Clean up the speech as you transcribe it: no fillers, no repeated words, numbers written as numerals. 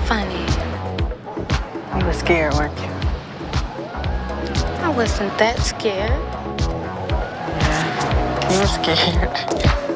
funny. You were scared, weren't you? I wasn't that scared. Yeah, you were scared.